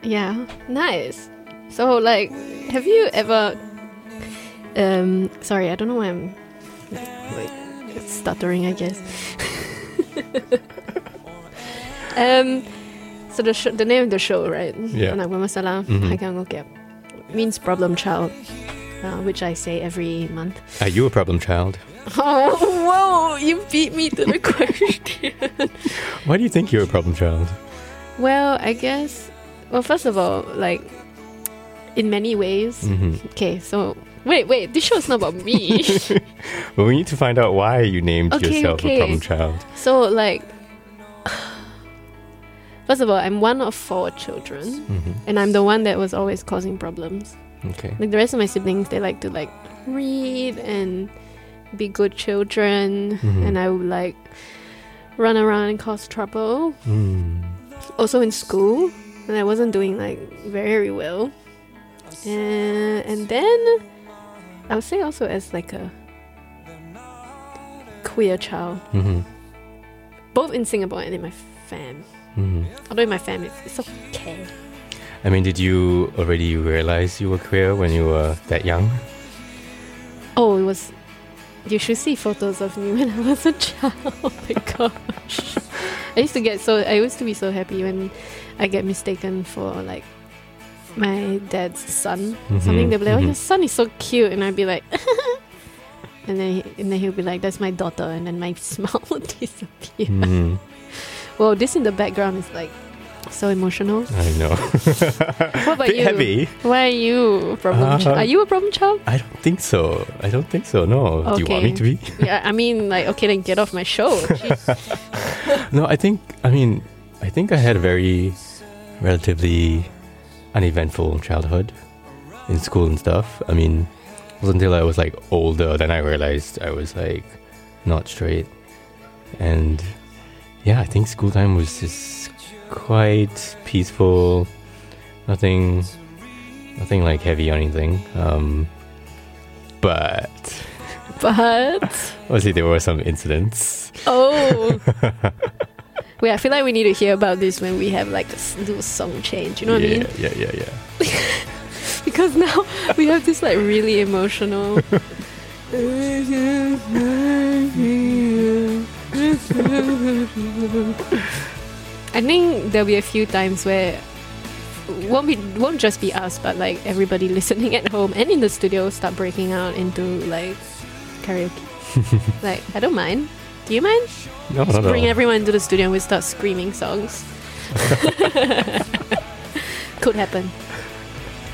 Yeah, nice. So, like, have you ever... sorry, I don't know why I'm stuttering, I guess. So the name of the show, right? Yeah. Anak Bermasalah, means problem child, which I say every month. Are you a problem child? Oh, whoa! You beat me to the question. Why do you think you're a problem child? Well, I guess... Well, first of all, like, in many ways... Okay, so... Wait, this show is not about me. Well, we need to find out why you named yourself a problem child. So, like... First of all, I'm one of 4 children. And I'm the one that was always causing problems. Okay. Like, the rest of my siblings, they like to, like, read and be good children. And I would, like, run around and cause trouble. Also in school, and I wasn't doing, like, very well. And then... I would say also as like a queer child, both in Singapore and in my fam. Although in my fam, it's okay. I mean, did you already realize you were queer when you were that young? Oh, it was... You should see photos of me when I was a child. Oh my gosh. I used to be so happy when I get mistaken for like my dad's son. Something they'll be like, oh, your son is so cute, and I'd be like, and then he'll be like, that's my daughter, and then my smile would disappear. Well, this in the background is like so emotional. I know. What about Bit you? heavy. Why are you a problem child? Are you a problem child? I don't think so. No. Okay. Do you want me to be? Yeah, I mean, like, okay, then get off my show. No, I think I had a very relatively uneventful childhood in school and stuff. I mean, it wasn't until I was like older then I realized I was like not straight. And yeah, I think school time was just quite peaceful. Nothing like heavy or anything. But obviously there were some incidents. Oh. Wait, I feel like we need to hear about this when we have like a little song change. You know what I mean? Yeah. Because now we have this like really emotional. I think there'll be a few times where won't just be us, but like everybody listening at home and in the studio start breaking out into like karaoke. Like, I don't mind. Do you mind? No, Just no. bring everyone into the studio and we start screaming songs. Could happen.